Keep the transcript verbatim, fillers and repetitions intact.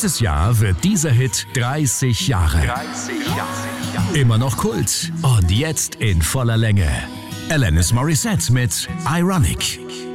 Dieses Jahr wird dieser Hit dreißig Jahre. dreißig Jahre. Immer noch Kult und jetzt in voller Länge. Alanis Morissette mit Ironic.